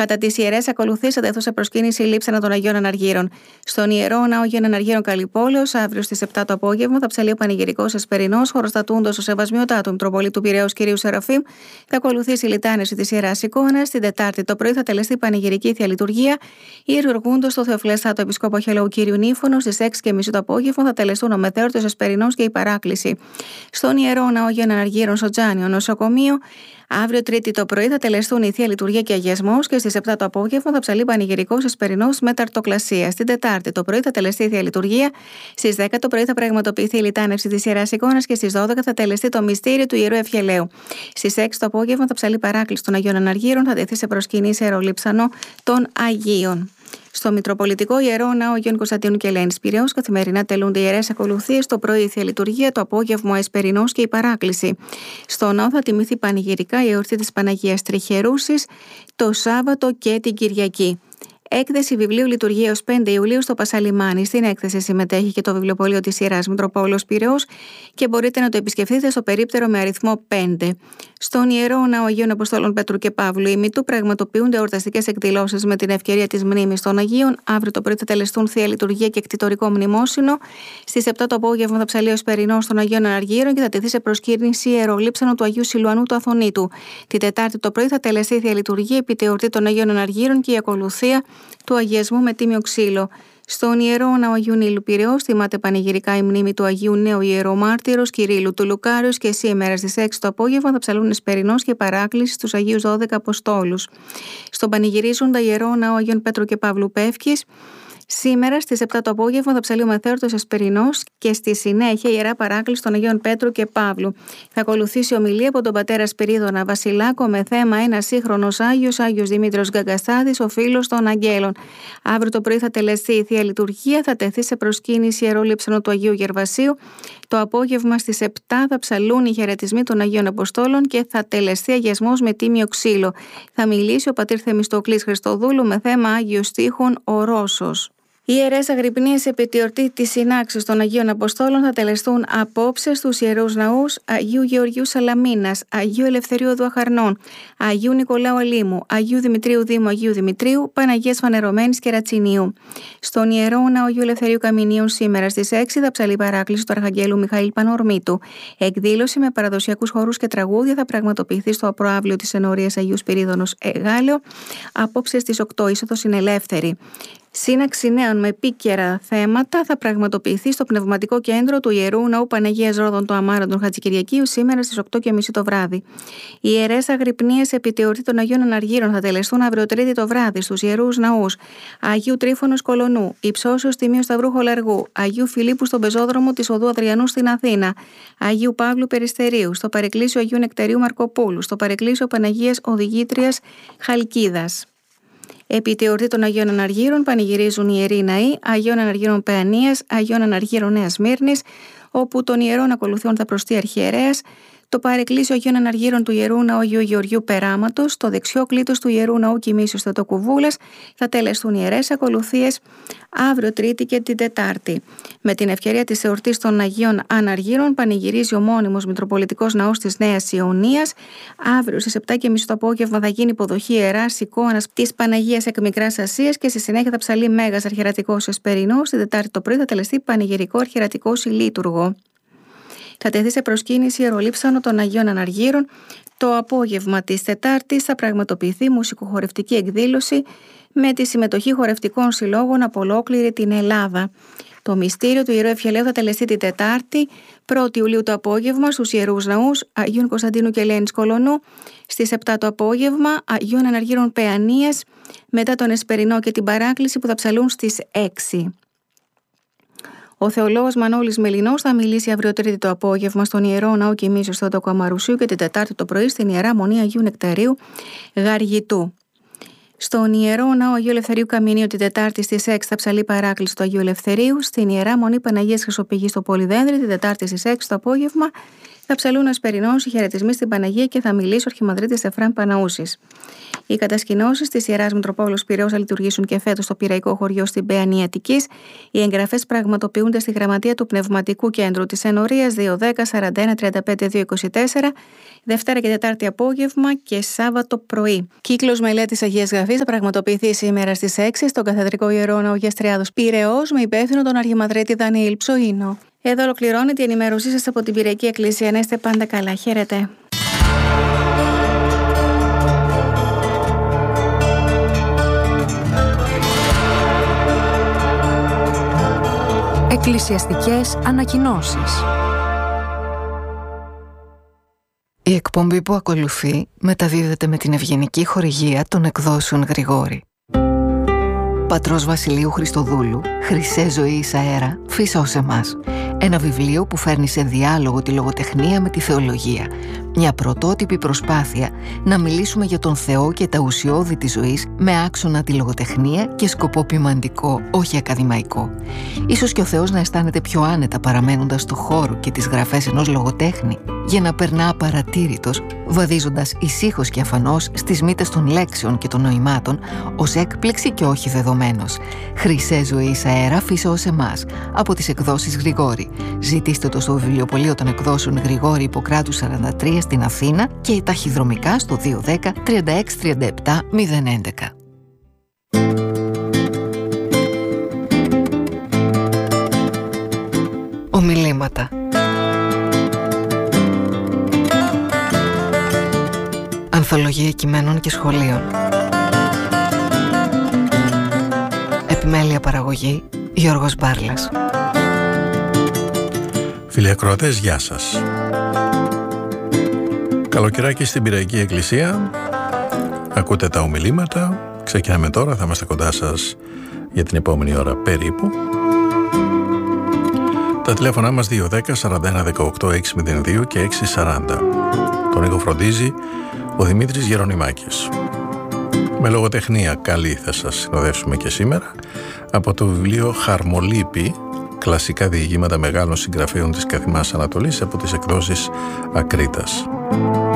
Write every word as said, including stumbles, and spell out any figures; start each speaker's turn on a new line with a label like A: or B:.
A: Κατά τις ιερές ακολουθίες θα τεθούν σε προσκύνηση λείψανα των Αγίων Αναργύρων. Στον Ιερό Ναό Αγίων Αναργύρων Καλυπόλεως, αύριο στις επτά το απόγευμα, θα ψαλεί ο πανηγυρικός Εσπερινός, χωροστατούντος ο Σεβασμιωτά του Μητροπολίτου Πειραιώς κυρίου Σεραφείμ. Θα ακολουθήσει η λιτάνευση της Ιεράς Εικόνας. Την Τετάρτη το πρωί θα τελεστεί πανηγυρική θεία λειτουργία. Ιερουργούντος το Θεοφλέστατο Επισκόπο Χελαού κύριου Νύφωνο. Στις έξι και μισή το απόγευμα θα τελεστούν ο Μεθέωρτος Εσπερινός και η Παράκληση. Στον Ιερό Ναό Αγίων Αναργύρων Σωτζάνιο Νοσοκομείο. Αύριο Τρίτη το πρωί θα τελεστούν η θεία λειτουργία και αγιασμός και στις επτά το απόγευμα θα ψαλεί πανηγυρικός Εσπερινός με ταρτοκλασία. Στην Τετάρτη το πρωί θα τελεστεί η θεία λειτουργία. Στις δέκα το πρωί θα πραγματοποιηθεί η λιτάνευση της Ιεράς Εικόνας και στις δώδεκα θα τελεστεί το μυστήριο του Ιερού Ευχελαίου. Στις έξι το απόγευμα θα ψαλεί παράκληση των Αγίων Αναργύρων, θα τεθεί σε προσκυνή ιερολείψανο των Αγίων. Στο Μητροπολιτικό Ιερό Ναό Αγίων Κωνσταντίνου και Ελένης Πειραιώς καθημερινά τελούνται ιερές ακολουθίες, το πρωί η θεία λειτουργία, το απόγευμα ο Εσπερινός και η Παράκληση. Στο ναό θα τιμηθεί πανηγυρικά η εορτή της Παναγίας Τριχερούσης το Σάββατο και την Κυριακή. Έκθεση βιβλίου λειτουργία έως πέντε Ιουλίου στο Πασαλιμάνι. Στην έκθεση συμμετέχει και το βιβλιοπωλείο της Ιεράς Μητροπόλεως Πειραιώς και μπορείτε να το επισκεφτείτε στο περίπτερο με αριθμό πέντε. Στον Ιερό Ναό Αγίων Αποστόλων Πέτρου και Παύλου Ημιτού πραγματοποιούνται εορταστικές εκδηλώσεις με την ευκαιρία της μνήμης των Αγίων. Αύριο το πρωί θα τελεστούν θεία λειτουργία και εκτιτορικό μνημόσυνο. Στις επτά το απόγευμα θα ψαλεί ο Εσπερινός των Αγίων Αναργύρων και θα τεθεί σε προσκύνηση ιερολείψανο του Αγίου Σιλουανού του Αθωνίτου. Την Τετάρτη το πρωί θα τελεστεί θεία λειτουργία επί τη εορτή των Αγίων Αναργύρων και η ακολουθία του αγιασμού με τίμιο ξύλο. Στον Ιερό Ναό Αγίου Νείλου Πειραιώς θυμάται πανηγυρικά η μνήμη του Αγίου Νέου Ιερομάρτυρος Κυρίλλου του Λουκάριος και σήμερα στις έξι το απόγευμα θα ψαλούν Εσπερινός και Παράκληση στους Αγίους δώδεκα Αποστόλους. Στον πανηγυρίζοντα Ιερό Ναό Αγίων Πέτρου και Παύλου Πεύκης. Σήμερα στις επτά το απόγευμα θα ψαλεί ο Μεθέωρτος Εσπερινός και στη συνέχεια η Ιερά Παράκληση των Αγίων Πέτρου και Παύλου. Θα ακολουθήσει ομιλία από τον πατέρα Σπυρίδωνα Βασιλάκο με θέμα ένα σύγχρονος Άγιος, Άγιος Δημήτριος Γκαγκαστάδης, ο φίλος των Αγγέλων. Αύριο το πρωί θα τελεστεί η θεία λειτουργία, θα τεθεί σε προσκύνηση ιερολείψανο του Αγίου Γερβασίου. Το απόγευμα στις επτά θα ψαλούν οι χαιρετισμοί των Αγίων Αποστόλων και θα τελεστεί αγιασμός με τίμιο ξύλο. Θα μιλήσει ο πατήρ Θεμιστοκλής Χριστοδούλου με θέμα Άγιος Στίχων ο Ρώσος. Οι ιερές αγρυπνίες επί τη εορτή της συνάξεως των Αγίων Αποστόλων θα τελεστούν απόψε στους ιερούς ναούς Αγίου Γεωργίου Σαλαμίνας, Αγίου Ελευθερίου Οδού Αχαρνών, Αγίου Νικολάου Αλήμου, Αγίου Δημητρίου Δήμου Αγίου Δημητρίου, Παναγίας Φανερωμένης και Ρατσινίου. Στον Ιερό Ναό Αγίου Ελευθερίου Καμινίων σήμερα στις έξι θα ψαλεί παράκληση του Αρχαγγέλου Μιχαήλ Πανορμήτου. Εκδήλωση με παραδοσιακούς χορούς και τραγούδια θα πραγματοποιηθεί στο απροαύλιο της ενορίας Αγίου Σπυρίδωνος Εγάλεο. Απόψε στις οκτώ είσοδος είναι ελεύθερη. Σύναξη νέων με επίκαιρα θέματα θα πραγματοποιηθεί στο Πνευματικό Κέντρο του Ιερού Ναού Παναγίας Ρόδων του Αμάραντων Χατζικυριακίου σήμερα στις οκτώ και μισή το βράδυ. Οι ιερές αγρυπνίες επί τη εορτή των Αγίων Αναργύρων θα τελεστούν αύριο Τρίτη το βράδυ στους ιερούς ναούς Αγίου Τρίφωνος Κολονού, Υψώσεως Τιμίου Σταυρού Χολαργού, Αγίου Φιλίππου στον πεζόδρομο της Οδού Αδριανού στην Αθήνα, Αγίου Παύλου Περιστερίου, στο Παρεκκλήσιο Αγίου Νεκταρίου Μαρκοπούλου, στο Παρεκκλήσιο Παναγίας Οδηγήτριας Χαλκίδας. Επί τη εορτή των Αγίων Αναργύρων πανηγυρίζουν οι ιεροί ναοί Αγίων Αναργύρων Παιανίας, Αγίων Αναργύρων Νέας Μύρνης, όπου των ιερών ακολουθούν θα προστεί αρχιερέας, το Παρεκκλήσιο Αγίων Αναργύρων του Ιερού Ναού Αγίου Γεωργίου Περάματος, το δεξιό κλήτος του Ιερού Ναού Κοιμήσεως Θεοτοκουβούλας θα τελεστούν ιερές ακολουθίες αύριο Τρίτη και την Τετάρτη. Με την ευκαιρία της εορτής των Αγίων Αναργύρων πανηγυρίζει ο μόνιμος Μητροπολιτικός Ναός της Νέας Ιωνίας. Αύριο στις επτά και μισή το απόγευμα θα γίνει υποδοχή ιεράς εικόνας της Παναγίας εκ Μικράς Ασίας και στη συνέχεια θα ψαλεί Μέγας Αρχιερατικός Εσπερινός. Την Τετάρτη το πρωί θα τελεστεί πανηγυρικό αρχιερατικός ηλίτουργο. Θα τεθεί σε προσκύνηση ιερολείψανο των Αγίων Αναργύρων. Το απόγευμα της Τετάρτης θα πραγματοποιηθεί μουσικοχορευτική εκδήλωση με τη συμμετοχή χορευτικών συλλόγων από ολόκληρη την Ελλάδα. Το μυστήριο του Ιερού Ευχελαίου θα τελεστεί την Τετάρτη, πρώτη Ιουλίου το απόγευμα στους Ιερούς Ναούς Αγίων Κωνσταντίνου και Ελένης Κολονού, στις επτά το απόγευμα Αγίων Αναργύρων Παιανίας, μετά τον Εσπερινό και την Παράκληση που θα ψαλούν στις έξι. Ο θεολόγος Μανώλης Μελινός θα μιλήσει αύριο Τρίτη το απόγευμα στον Ιερό Ναό Κοιμήσεως Θεοτόκου Αμαρουσίου και την Τετάρτη το πρωί στην Ιερά Μονή Αγίου Νεκταρίου Γαργητού. Στον Ιερό Ναό Αγίου Ελευθερίου Καμινίου την Τετάρτη στις έξι θα ψαλεί παράκληση του Αγίου Ελευθερίου. Στην Ιερά Μονή Παναγίας Χρυσοπηγής στο Πολυδένδρη την Τετάρτη στις έξι το απόγευμα Θα ψαλούν ο Εσπερινός, οι χαιρετισμοί στην Παναγία και θα μιλήσει ο Αρχιμανδρίτης Εφραίμ Παναούσης. Οι κατασκηνώσεις της Ιεράς Μητροπόλεως Πειραιώς θα λειτουργήσουν και φέτος στο Πειραϊκό Χωριό στην Παιανή Αττικής. Οι εγγραφές πραγματοποιούνται στη Γραμματεία του Πνευματικού Κέντρου της Ενορίας δύο δέκα σαράντα ένα τριάντα πέντε δύο είκοσι τέσσερα, Δευτέρα και Τετάρτη απόγευμα και Σάββατο πρωί. Κύκλος μελέτης Αγίας Γραφής θα πραγματοποιηθεί σήμερα στις έξι στον Καθεδρικό Ιερό Ναό Αγίας Τριάδος Πειραιώς με υπεύθυνο τον Αρχιμανδρίτη Δανιήλ Ψωίνο. Εδώ ολοκληρώνεται η ενημέρωσή σας από την Πειραϊκή Εκκλησία. Να είστε πάντα καλά. Χαίρετε.
B: Εκκλησιαστικές ανακοινώσεις.
C: Η εκπομπή που ακολουθεί μεταδίδεται με την ευγενική χορηγία των εκδόσεων Γρηγόρη. Πατρός Βασιλείου Χριστοδούλου, «Χρυσέ ζωή εις αέρα, φύσα ως εμάς». Ένα βιβλίο που φέρνει σε διάλογο τη λογοτεχνία με τη θεολογία. Μια πρωτότυπη προσπάθεια να μιλήσουμε για τον Θεό και τα ουσιώδη της ζωής με άξονα τη λογοτεχνία και σκοπό ποιμαντικό, όχι ακαδημαϊκό. Ίσως και ο Θεός να αισθάνεται πιο άνετα παραμένοντας στο χώρο και τις γραφές ενός λογοτέχνη, για να περνά απαρατήρητος, βαδίζοντας ησύχως και αφανώς στις μύτες των λέξεων και των νοημάτων, ως έκπληξη και όχι δεδομένος. «Χρυσέ ζωή εις αέρα, φύσα ως εμάς», από τις εκδόσεις Γρηγόρη. Ζητήστε το στο βιβλιοπωλείο των εκδόσεων Γρηγόρη Ιπποκράτου σαράντα τρία στην Αθήνα και ταχυδρομικά στο δύο δέκα τριάντα έξι τριάντα επτά μηδέν έντεκα. Ομιλήματα. Ανθολογία κειμένων και σχολείων. Επιμέλεια παραγωγή Γιώργος Μπάρλας.
D: Φίλοι ακροατές, γεια σας. Καλοκαιράκι στην Πειραϊκή Εκκλησία. Ακούτε τα ομιλήματα. Ξεκινάμε τώρα, θα είμαστε κοντά σας για την επόμενη ώρα περίπου. Τα τηλέφωνά μας δύο δέκα σαράντα ένα δεκαοκτώ έξι μηδέν δύο και έξι σαράντα. Τον ήχο φροντίζει ο Δημήτρης Γερονιμάκης. Με λογοτεχνία καλή θα σας συνοδεύσουμε και σήμερα από το βιβλίο «Χαρμολύπη. Κλασικά διηγήματα μεγάλων συγγραφέων της Καθημάς Ανατολής» από τις εκδόσεις Ακρίτας.